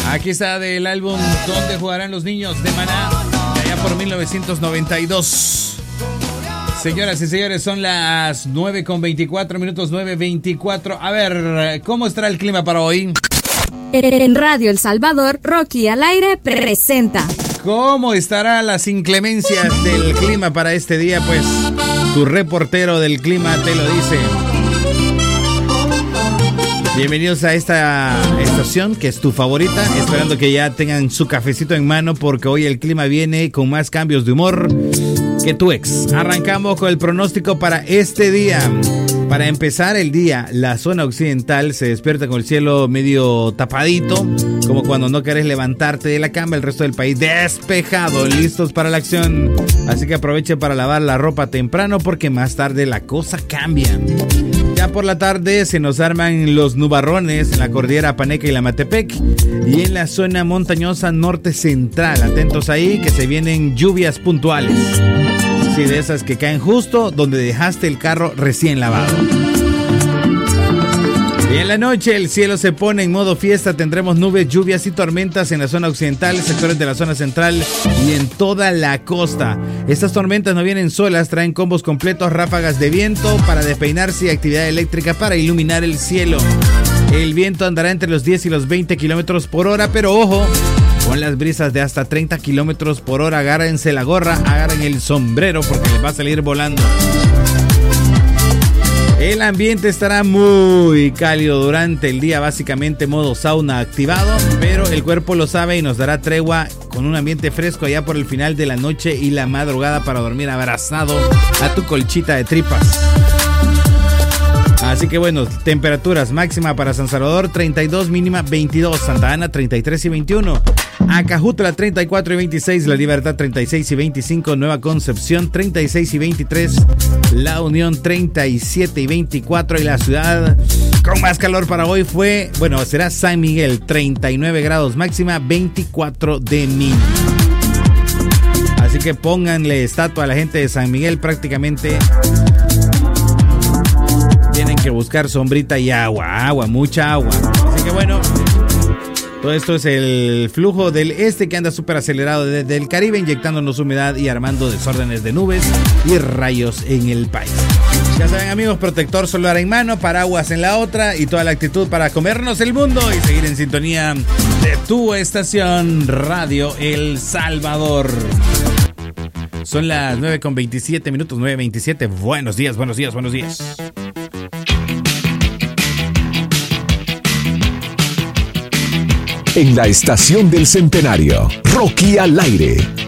Aquí está del álbum ¿Dónde jugarán los niños? De Maná, de allá por 1992. Señoras y señores, son las 9:24 minutos, 9:24. A ver, ¿cómo estará el clima para hoy? En Radio El Salvador, Rocky al aire presenta. ¿Cómo estarán las inclemencias del clima para este día? Pues tu reportero del clima te lo dice. Bienvenidos a esta estación que es tu favorita, esperando que ya tengan su cafecito en mano porque hoy el clima viene con más cambios de humor que tu ex. Arrancamos con el pronóstico para este día. Para empezar el día, la zona occidental se despierta con el cielo medio tapadito, como cuando no querés levantarte de la cama. El resto del país despejado, listos para la acción. Así que aproveche para lavar la ropa temprano porque más tarde la cosa cambia. Ya por la tarde se nos arman los nubarrones en la cordillera Paneca y la Matepec y en la zona montañosa norte central. Atentos ahí que se vienen lluvias puntuales. Sí, de esas que caen justo donde dejaste el carro recién lavado. Y en la noche el cielo se pone en modo fiesta. Tendremos nubes, lluvias y tormentas en la zona occidental, sectores de la zona central y en toda la costa. Estas tormentas no vienen solas, traen combos completos, ráfagas de viento para despeinarse y actividad eléctrica para iluminar el cielo. El viento andará entre los 10 y los 20 kilómetros por hora, pero ojo, con las brisas de hasta 30 kilómetros por hora. Agárrense la gorra, agarren el sombrero porque les va a salir volando. El ambiente estará muy cálido durante el día, básicamente modo sauna activado, pero el cuerpo lo sabe y nos dará tregua con un ambiente fresco allá por el final de la noche y la madrugada para dormir abrazado a tu colchita de tripas. Así que bueno, temperaturas máxima para San Salvador 32, mínima 22, Santa Ana 33 y 21, Acajutla 34 y 26, La Libertad 36 y 25, Nueva Concepción 36 y 23, La Unión 37 y 24 y la ciudad con más calor para hoy será San Miguel 39 grados máxima, 24 de mínima. Así que pónganle estatua a la gente de San Miguel, prácticamente tienen que buscar sombrita y agua, mucha agua. Así que bueno, todo esto es el flujo del este que anda súper acelerado desde el Caribe, inyectándonos humedad y armando desórdenes de nubes y rayos en el país. Ya saben amigos, protector solar en mano, paraguas en la otra y toda la actitud para comernos el mundo y seguir en sintonía de tu estación Radio El Salvador. Son las 9:27 minutos, 9:27. Buenos días. En la estación del centenario, Rocky al aire.